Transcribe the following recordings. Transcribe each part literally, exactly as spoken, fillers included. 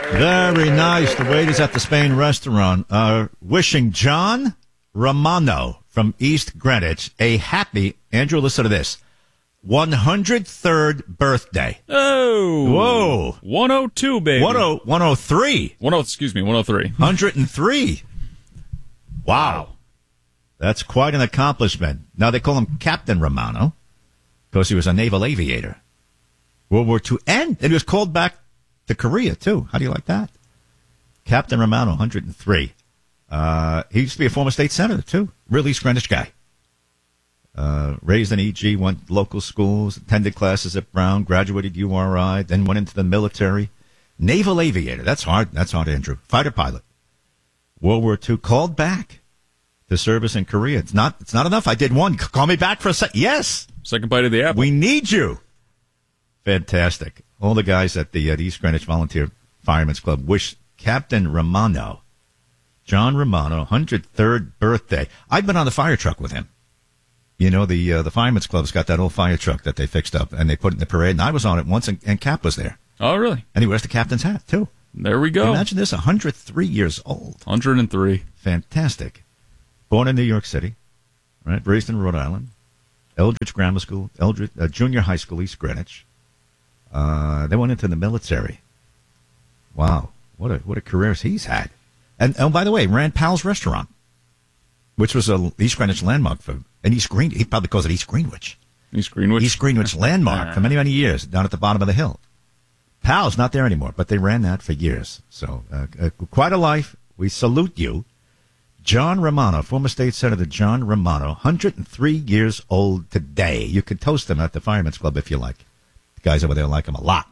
Very nice. The waiters at the Spain restaurant are wishing John Romano from East Greenwich a happy, Andrew, listen to this, one hundred third birthday. Oh. Whoa. one oh two, baby. one oh three. one oh, excuse me, one oh three. one hundred three. Wow. That's quite an accomplishment. Now, they call him Captain Romano because he was a naval aviator. World War Two. And, and he was called back to Korea, too. How do you like that? Captain Romano, one hundred three. Uh, he used to be a former state senator, too. Real East Greenwich guy. Uh, raised in E G, went local schools, attended classes at Brown, graduated U R I, then went into the military. Naval aviator. That's hard. That's hard, Andrew. Fighter pilot. World War Two. Called back to service in Korea. It's not, it's not enough. I did one. Call me back for a sec. Yes. Second bite of the apple. We need you. Fantastic. All the guys at the, uh, the East Greenwich Volunteer Firemen's Club wish Captain Romano, John Romano, one hundred third birthday. I've been on the fire truck with him. You know, the uh, the Firemen's Club's got that old fire truck that they fixed up, and they put it in the parade, and I was on it once, and, and Cap was there. Oh, really? And he wears the captain's hat, too. There we go. Imagine this, one hundred three years old. one hundred three. Fantastic. Born in New York City, right? Raised in Rhode Island. Eldridge Grammar School, Eldridge uh, Junior High School, East Greenwich. Uh, they went into the military. Wow. What a what a careers he's had. And, oh, by the way, ran Pal's Restaurant, which was a East Greenwich landmark for, and East Green, he probably calls it East Greenwich. East Greenwich? East Greenwich landmark for many, many years, down at the bottom of the hill. Pal's not there anymore, but they ran that for years. So, uh, uh, quite a life. We salute you. John Romano, former state senator John Romano, one hundred three years old today. You could toast him at the Firemen's Club if you like. The guys over there like him a lot.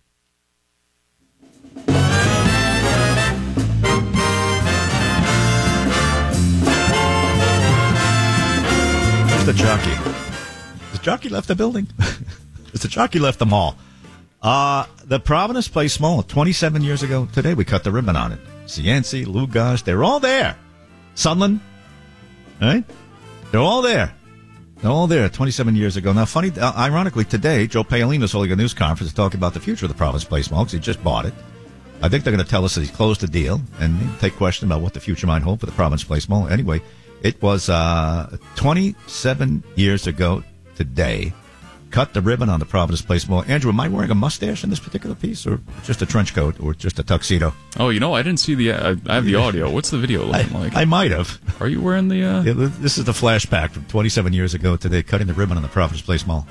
The jockey. The jockey left the building. The jockey left the mall. Uh, the Providence Place Mall, twenty-seven years ago today, we cut the ribbon on it. Cianci, Lugosh, they're all there. Sunland, right? They're all there. They're all there twenty-seven years ago. Now, funny, uh, ironically, today, Joe Paolino's holding a news conference to talk about the future of the Providence Place Mall because he just bought it. I think they're going to tell us that he's closed the deal and take question about what the future might hold for the Providence Place Mall. Anyway, it was uh, twenty-seven years ago today. Cut the ribbon on the Providence Place Mall. Andrew, am I wearing a mustache in this particular piece, or just a trench coat, or just a tuxedo? Oh, you know, I didn't see the. Uh, I have the audio. What's the video looking I, like? I might have. Are you wearing the? Uh... Yeah, this is the flashback from twenty-seven years ago today, cutting the ribbon on the Providence Place Mall.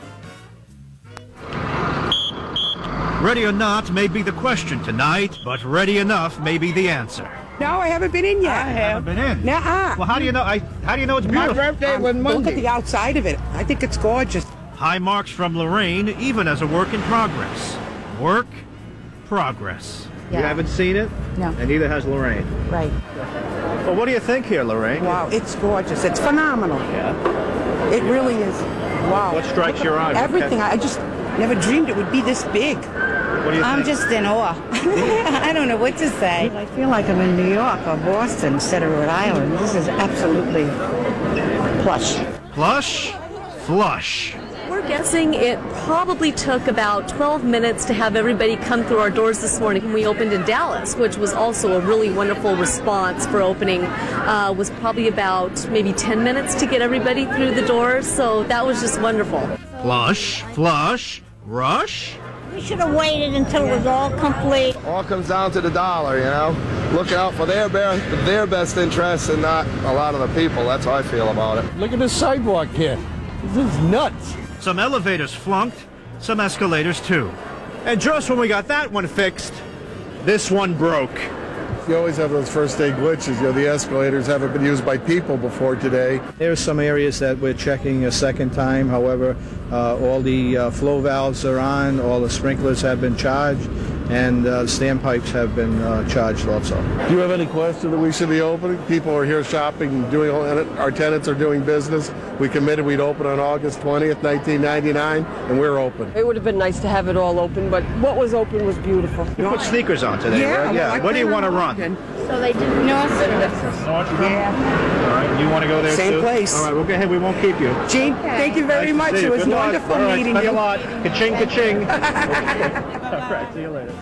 Ready or not may be the question tonight, but ready enough may be the answer. No, I haven't been in yet. I haven't been in. Nuh-uh. Well, how do you know? I, how do you know it's beautiful? My birthday was Monday. Look at the outside of it. I think it's gorgeous. High marks from Lorraine, even as a work in progress. Work, progress. Yeah. You haven't seen it? No. And neither has Lorraine. Right. Well, what do you think here, Lorraine? Wow, it's gorgeous. It's phenomenal. Yeah. It really is. Wow. What strikes your eye? Everything. I just never dreamed it would be this big. What do you I'm think? just in awe. I don't know what to say. I feel like I'm in New York or Boston instead of Rhode Island. This is absolutely plush. Plush, flush. We're guessing it probably took about twelve minutes to have everybody come through our doors this morning. We opened in Dallas, which was also a really wonderful response for opening. Uh, was probably about maybe ten minutes to get everybody through the doors, so that was just wonderful. Plush, flush, rush. We should have waited until it was all complete. All comes down to the dollar, you know, looking out for their best, their best interests and not a lot of the people. That's how I feel about it. Look at this sidewalk here. This is nuts. Some elevators flunked, some escalators too. And just when we got that one fixed, this one broke. You always have those first day glitches. You know, the escalators haven't been used by people before today. There's some areas that we're checking a second time. However, uh, all the uh, flow valves are on, all the sprinklers have been charged, and uh, standpipes have been uh, charged also. Do you have any question that we should be opening? People are here shopping, doing. Our tenants are doing business. We committed we'd open on August twentieth, nineteen ninety-nine, and we're open. It would have been nice to have it all open, but what was open was beautiful. You put sneakers on today, Yeah, right? Yeah. well, I What do you plan want to on run? walking. So they did Nordstrom. Nordstrom? Yeah. All right. You want to go there Same too? place. All right. We'll go ahead. We won't keep you. Gene, thank you very Nice to much. see It you. was Good luck. wonderful All right, meeting spend you. a lot. Ka-ching, ka-ching. All right. See you later.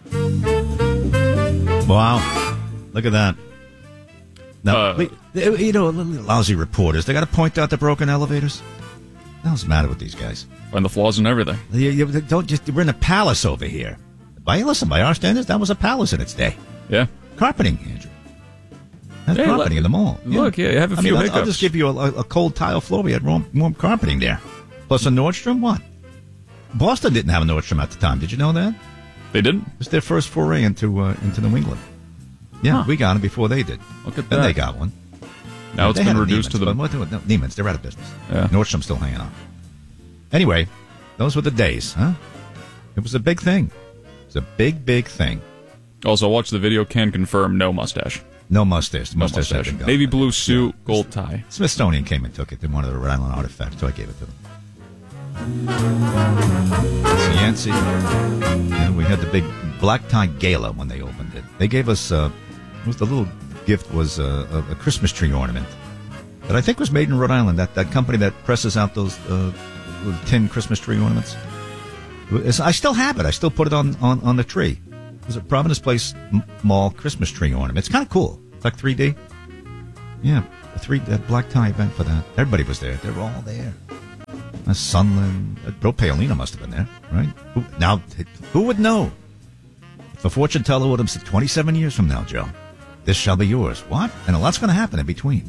Wow. Look at that. Now, Uh, we- you know, lousy reporters, they got to point out the broken elevators. What's the matter with these guys? Find the flaws in everything. You, you don't just, we're in a palace over here. By, listen, by our standards, that was a palace in its day. Yeah. Carpeting, Andrew. That's Hey, carpeting look- in the mall. look, yeah, you have a I few mean, I'll, I'll hiccups. just give you a, a cold tile floor. We had warm, warm carpeting there. Plus a Nordstrom, what? Boston didn't have a Nordstrom at the time. Did you know that? They didn't? It was their first foray into uh, into New England. Yeah, Huh. we got them before they did. Look at Then that. they got one. Now it's They been had a reduced Neiman's, to the. but what- what- no, Neiman's, they're out of business. Yeah. Nordstrom's still hanging on. Anyway, those were the days, huh? It was a big thing. It's a big, big thing. Also, watch the video. Can confirm no mustache. No mustache. The No mustache, had mustache. been gone. Navy blue suit, gold tie. Smithsonian came and took it. They wanted a Rhode Island artifact, so I gave it to them. It's Yancey. Yeah, we had the big black tie gala when they opened it. They gave us, uh, it was the little gift was uh, a, a Christmas tree ornament that I think was made in Rhode Island. That that company that presses out those uh, little tin Christmas tree ornaments. It's, I still have it. I still put it on, on, on the tree. It was a Providence Place M- Mall Christmas tree ornament. It's kind of cool. It's like three D. Yeah, a three a black tie event for that. Everybody was there. They were all there. Uh, Sunland, uh, Joe Paolino must have been there, right? Who, now, who would know? If a fortune teller would have said, twenty-seven years from now, Joe, this shall be yours. What? And a lot's going to happen in between.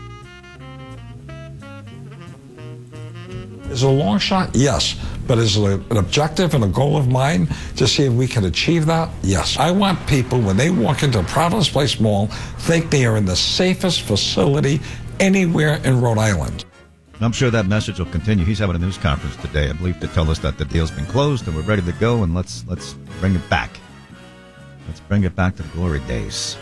Is it a long shot? Yes. But is it a, an objective and a goal of mine to see if we can achieve that? Yes. I want people, when they walk into Providence Place Mall, think they are in the safest facility anywhere in Rhode Island. I'm sure that message will continue. He's having a news conference today, I believe, to tell us that the deal's been closed and we're ready to go, and let's let's bring it back. Let's bring it back to the glory days.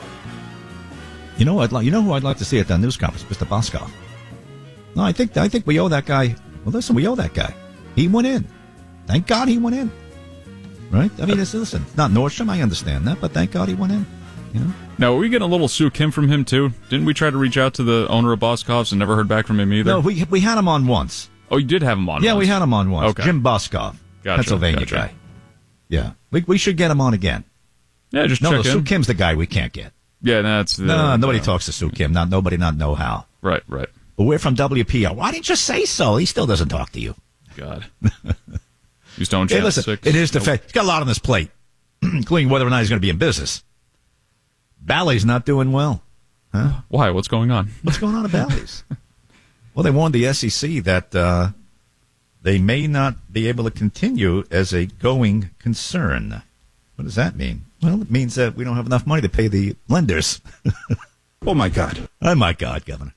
You know, I'd like, you know who I'd like to see at that news conference? Mister Boscoff. No, I think I think we owe that guy. Well, listen, we owe that guy. He went in. Thank God he went in. Right? I mean, it's, listen, it's not Nordstrom. I understand that, but thank God he went in. You know. Now, were we getting a little Sue Kim from him, too? Didn't we try to reach out to the owner of Boscov's and never heard back from him either? No, we we had him on once. Oh, you did have him on Yeah, once. we had him on once. Okay. Jim Boscoff, Gotcha, Pennsylvania gotcha. guy. Yeah, we we should get him on again. Yeah, just no, check no, in. Sue Kim's the guy we can't get. Yeah, that's... The, No, nobody uh, talks to Sue Kim. Not nobody, not know how. Right, right. But we're from W P R. Why didn't you say so? He still doesn't talk to you. God. You Stone Hey, Chance listen, six. it is the Nope. fact. He's got a lot on his plate, including whether or not he's going to be in business. Bally's not doing well. Huh? Why? What's going on? What's going on at Bally's? Well, they warned the S E C that uh, they may not be able to continue as a going concern. What does that mean? Well, it means that we don't have enough money to pay the lenders. Oh, my God. Oh, my God, Governor.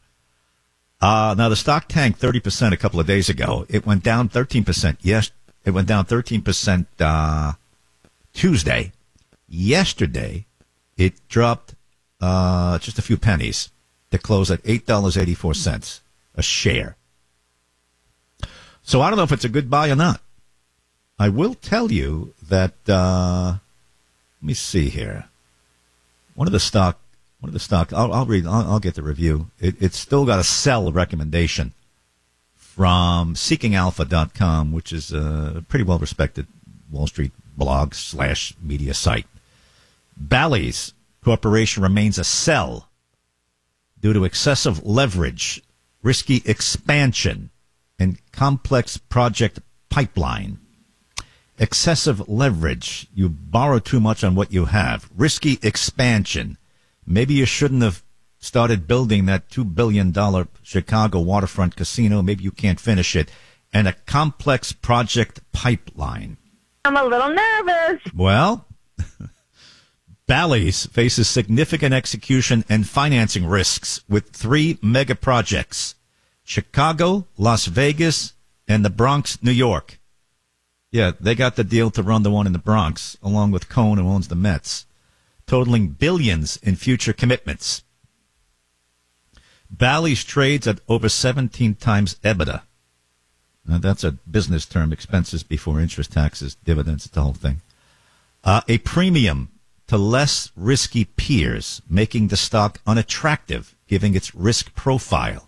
Uh, now, the stock tanked thirty percent a couple of days ago. It went down thirteen percent. Yes, it went down thirteen percent uh, Tuesday. Yesterday, it dropped uh, just a few pennies to close at eight dollars and eighty-four cents a share. So I don't know if it's a good buy or not. I will tell you that, uh, let me see here. One of the stock One of the stock, I'll, I'll read, I'll, I'll get the review. It, it's still got a sell recommendation from seeking alpha dot com, which is a pretty well-respected Wall Street blog slash media site. Bally's Corporation remains a sell due to excessive leverage, risky expansion, and complex project pipeline. Excessive leverage. You borrow too much on what you have. Risky expansion. Maybe you shouldn't have started building that two billion dollars Chicago waterfront casino. Maybe you can't finish it. And a complex project pipeline. I'm a little nervous. Well, Bally's faces significant execution and financing risks with three mega projects: Chicago, Las Vegas, and the Bronx, New York. Yeah, they got the deal to run the one in the Bronx, along with Cohn, who owns the Mets, totaling billions in future commitments. Bally's trades at over seventeen times EBITDA. Now, that's a business term, expenses before interest, taxes, dividends, the whole thing. Uh, a premium to less risky peers, making the stock unattractive, given its risk profile.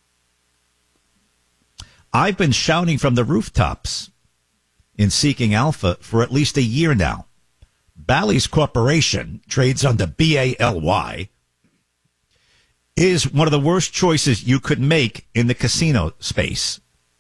I've been shouting from the rooftops in Seeking Alpha for at least a year now. Bally's Corporation trades under B A L Y, is one of the worst choices you could make in the casino space.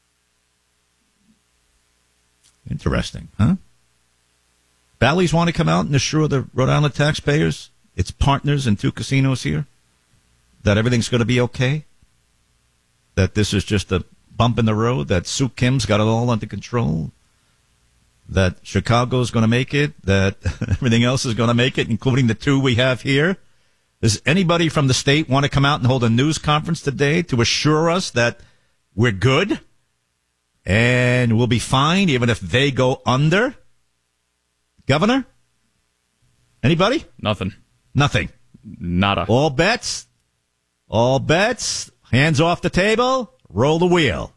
Interesting, huh? Bally's want to come out and assure the Rhode Island taxpayers, its partners in two casinos here, that everything's going to be okay? That this is just a bump in the road? That Sue Kim's got it all under control? That Chicago's going to make it? That everything else is going to make it, including the two we have here? Does anybody from the state want to come out and hold a news conference today to assure us that we're good and we'll be fine even if they go under? Governor? Anybody? Nothing. Nothing. Nada. All bets? All bets? Hands off the table? Roll the wheel.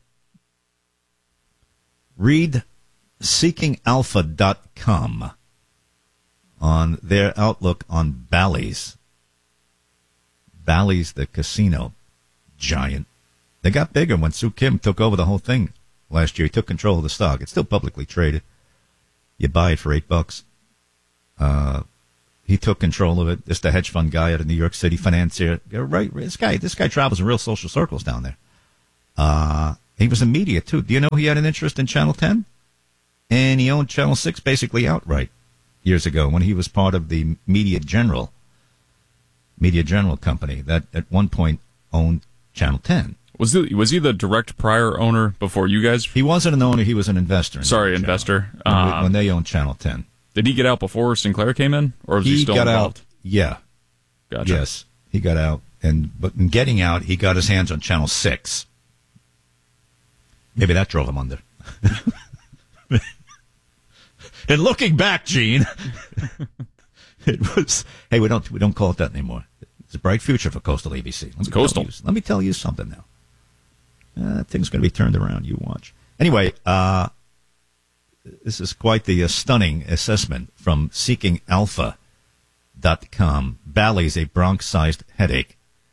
Read seeking alpha dot com on their outlook on Bally's. Bally's, the casino giant. They got bigger when Sue Kim took over the whole thing last year. He took control of the stock. It's still publicly traded. You buy it for eight bucks. Uh, he took control of it. Just a hedge fund guy out of New York City, financier. Right, this guy, this guy travels in real social circles down there. Uh, he was in media too. Do you know he had an interest in Channel ten? And he owned Channel six basically outright years ago when he was part of the Media General, Media General company that at one point owned Channel ten. Was he, was he the direct prior owner before you guys? He wasn't an owner. He was an investor. In Sorry, investor. When, Uh, when they owned Channel ten. Did he get out before Sinclair came in, or was he, He still got involved? out. Yeah. Gotcha. Yes, he got out, and but in getting out, he got his hands on Channel six. Maybe that drove him under. And looking back, Gene, it was. Hey, we don't we don't call it that anymore. It's a bright future for Coastal A B C. Let It's me Coastal. tell you- let me tell you something now. Uh, that thing's going to be turned around. You watch. Anyway, uh, this is quite the uh, stunning assessment from seeking alpha dot com. Bally's a Bronx-sized headache.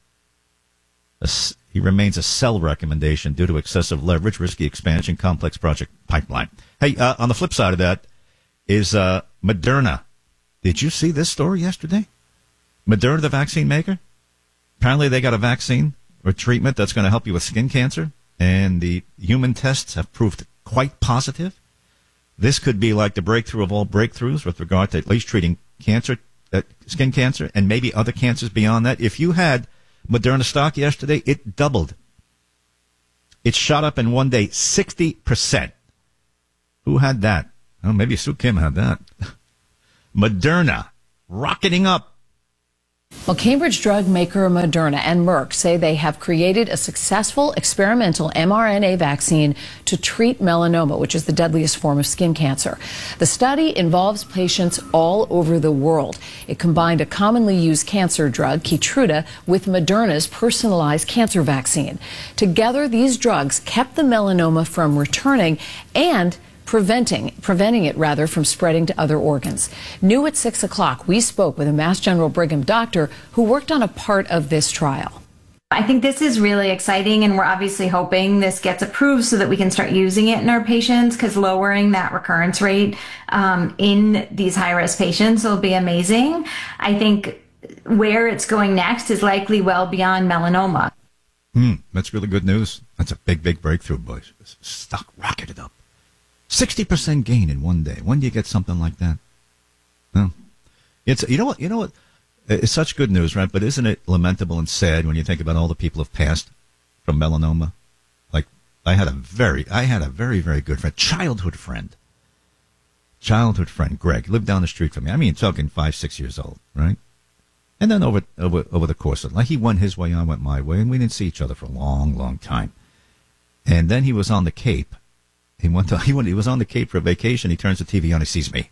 A s- he remains a sell recommendation due to excessive leverage, risky expansion, complex project pipeline. Hey, uh, on the flip side of that is uh, Moderna. Did you see this story yesterday? Moderna, the vaccine maker? Apparently they got a vaccine or treatment that's going to help you with skin cancer, and the human tests have proved quite positive. This could be like the breakthrough of all breakthroughs with regard to at least treating cancer, uh, skin cancer, and maybe other cancers beyond that. If you had Moderna stock yesterday, it doubled. It shot up in one day sixty percent. Who had that? Oh, maybe Sue Kim had that. Moderna, rocketing up. Well, Cambridge drug maker Moderna and Merck say they have created a successful experimental mRNA vaccine to treat melanoma, which is the deadliest form of skin cancer. The study involves patients all over the world. It combined a commonly used cancer drug, Keytruda, with Moderna's personalized cancer vaccine. Together, these drugs kept the melanoma from returning and preventing preventing it rather from spreading to other organs. New at six o'clock, we spoke with a Mass General Brigham doctor who worked on a part of this trial. I think this is really exciting, and we're obviously hoping this gets approved so that we can start using it in our patients, because lowering that recurrence rate um, in these high-risk patients will be amazing. I think where it's going next is likely well beyond melanoma. Hmm, that's really good news. That's a big, big breakthrough, boys. Stock rocketed up. sixty percent gain in one day. When do you get something like that? Well, it's, you know what, you know what, it's such good news, right? But isn't it lamentable and sad when you think about all the people who've passed from melanoma? Like, I had a very, I had a very, very good friend, childhood friend, childhood friend, Greg, lived down the street from me. I mean, talking five, six years old, right? And then over, over, over the course of, like, he went his way, I went my way, and we didn't see each other for a long, long time. And then he was on the Cape. He went to, he went, he was on the Cape for a vacation. He turns the T V on. He sees me.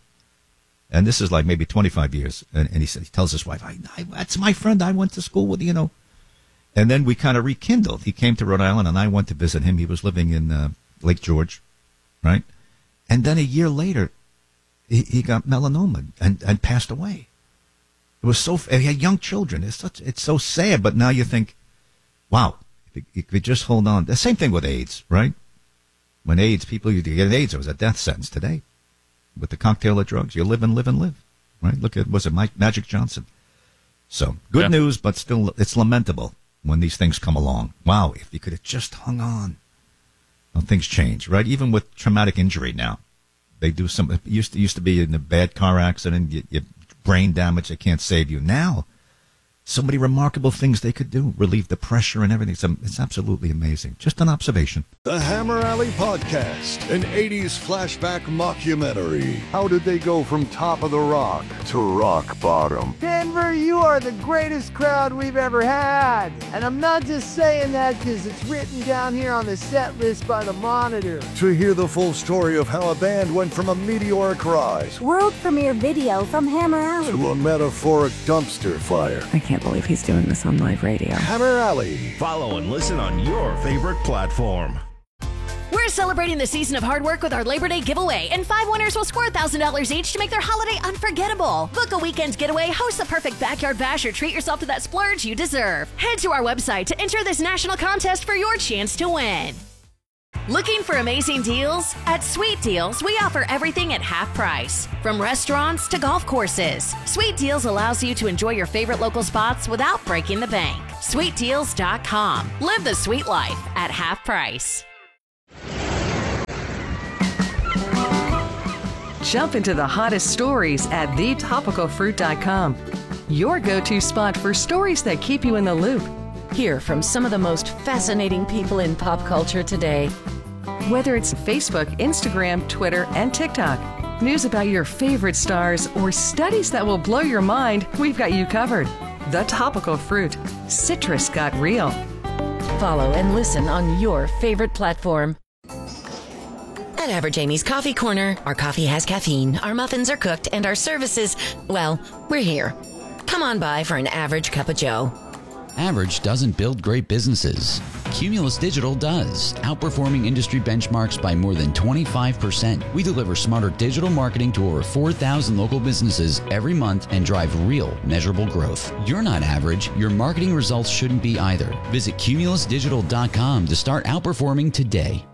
And this is like maybe twenty-five years. And, and he said, he tells his wife, I, I, that's my friend I went to school with, you know. And then we kind of rekindled. He came to Rhode Island and I went to visit him. He was living in uh, Lake George, right? And then a year later, he, he got melanoma and, and passed away. It was so, he had young children. It's such, it's so sad. But now you think, wow, if you could just hold on. The same thing with AIDS, right? When AIDS, people, you get AIDS, it was a death sentence. Today, with the cocktail of drugs, you live and live and live. right? Look at, was it Mike Magic Johnson? So, good Yeah. news, but still, it's lamentable when these things come along. Wow, if you could have just hung on. Well, things change, right? Even with traumatic injury now. They do some, it used to, used to be in a bad car accident, you, you brain damage, they can't save you. Now, so many remarkable things they could do, relieve the pressure and everything. It's, it's absolutely amazing. Just an observation. The Hammer Alley Podcast, an eighties flashback mockumentary. How did they go from top of the rock to rock bottom? Denver, you are the greatest crowd we've ever had. And I'm not just saying that because it's written down here on the set list by the Monitor. To hear the full story of how a band went from a meteoric rise World premiere video from Hammer Alley. to a metaphoric dumpster fire. I can't believe he's doing this on live radio. Hammer Alley. Follow and listen on your favorite platform. We're celebrating the season of hard work with our Labor Day giveaway, and five winners will score one thousand dollars each to make their holiday unforgettable. Book a weekend getaway, host the perfect backyard bash, or treat yourself to that splurge you deserve. Head to our website to enter this national contest for your chance to win. Looking for amazing deals? At Sweet Deals, we offer everything at half price. From restaurants to golf courses, Sweet Deals allows you to enjoy your favorite local spots without breaking the bank. sweet deals dot com. Live the sweet life at half price. Jump into the hottest stories at the topical fruit dot com. Your go-to spot for stories that keep you in the loop. Hear from some of the most fascinating people in pop culture today. Whether it's Facebook, Instagram, Twitter, and TikTok, news about your favorite stars, or studies that will blow your mind, we've got you covered. The Topical Fruit. Citrus got real. Follow and listen on your favorite platform. At Average Amy's Coffee Corner, our coffee has caffeine, our muffins are cooked, and our services, well, we're here. Come on by for an average cup of joe. Average doesn't build great businesses. Cumulus Digital does, outperforming industry benchmarks by more than twenty-five percent. We deliver smarter digital marketing to over four thousand local businesses every month and drive real, measurable growth. You're not average. Your marketing results shouldn't be either. Visit cumulus digital dot com to start outperforming today.